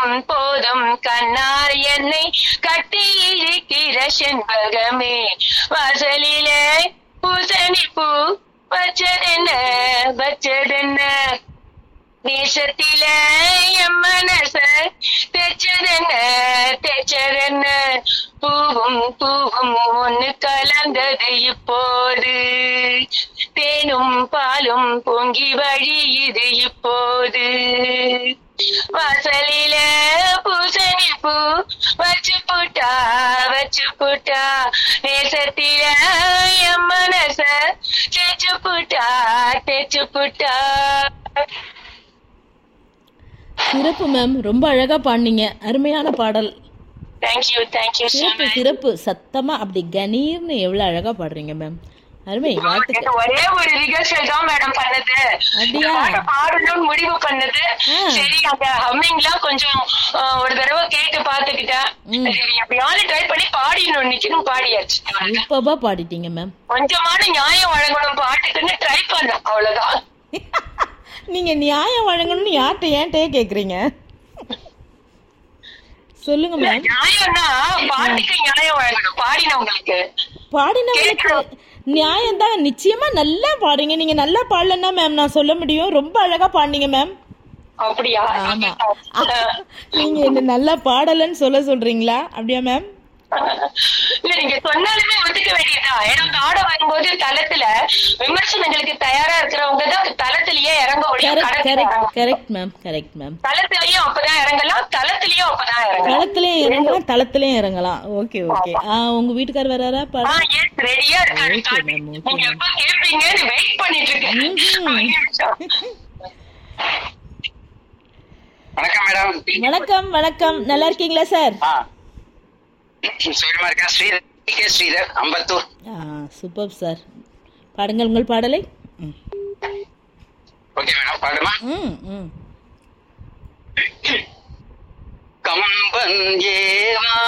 போதும் போதும் கண்ணால் என்னை கட்டி இழுக்கிற செண்பகமே, வாசலிலே பூசணி பூ வச்சதென்ன வச்சதென்ன, நேசத்தில என் மனச தெச்சதென்ன தெச்சதென்ன, பூவும் பூவும் ஒண்ணு கலந்தது இப்போது, தேனும் பாலும் பொங்கி வழியுது இப்போது, வாசலில பூசணி பூ வச்சு புட்டா வச்சு புட்டா, நேசத்தில என் மனச தேச்சு புட்டா தேச்சு புட்டா. சிறப்பு மேம், ரொம்ப அழகா பாடினீங்க. அருமையான பாடல். Thank you thank you. சிறப்பு சிறப்பு. சத்தமா அப்படி கணீர்னு எவ்வளவு அழகா பாடுறீங்க மேம். அருமை. வாழ்த்துக்கள். ஒரே ஒரு ரிஹர்சல் தான் மேடம் பண்ணது, பாடணும்னு முடிவு பண்ணது. சரி அந்த ஹம்மிங்லாம் கொஞ்சம் ஒரு தடவை கேட்டு பாத்துக்கிட்டேன். சரி எப்படியாவது ட்ரை பண்ணி பாடிடணும், நிக்கணும், பாடியாச்சு. சூப்பரா பாடிட்டீங்க மேம். கொஞ்சமான நியாயம் வழங்கணும் பாட்டுக்குன்னு ட்ரை பண்ணேன், அவ்வளவுதான். நீங்க நியாயம் வழங்கணும்னு யார்கிட்ட ஏன்ட்டே கேக்குறீங்க? சொல்லுங்க மேம். நியாயம்னா பாட்டுக்கு நியாயம் வழங்கணும், பாடினவங்களுக்கு. பாடினவங்களுக்கு நியாயம் தான். நிச்சயமா நல்லா பாடுறீங்க. நீங்க நல்லா பாடலன்னா மேம் நான் சொல்ல முடியும். ரொம்ப அழகா பாடுனீங்க மேம். அப்படியா? ஆமா. நீங்க என்ன நல்லா பாடலன்னு சொல்றீங்களா? அப்படியா மேம்? இல்ல நீங்க சொன்னாலுமே ஒத்துக்க வேண்டியதுதான். ஏன்னா பாட வரும்போது தளத்துல விமர்சனங்களுக்கு தயாரா இருக்கிறவங்க தான் தளத்திலேயே இறங்க முடியும். Correct ma'am, correct ma'am. தளத்திலயும் அப்பதான் இறங்கலாம், தளத்திலயும் அப்பதான் இறங்கலாம். தளத்திலயும் இறங்கலாம், தளத்திலயும் இறங்கலாம். Okay okay. உங்க வீட்டுக்கார் வராரா? ரெடியா இருக்காரு. நீங்க எப்ப கேட்பீங்கன்னு வெயிட் பண்ணிட்டு இருக்கேன். வணக்கம் மேடம். வணக்கம் வணக்கம். நல்லா இருக்கீங்களா sir? Sridhar Ambattur. Super sir. பாடுங்கள் உங்கள் பாடலை. ஓகே மேடம், பாடுமா? கம்பன் ஏவா